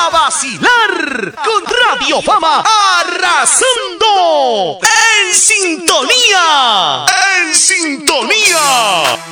a vacilar con Radio Fama arrasando en sintonía. En sintonía.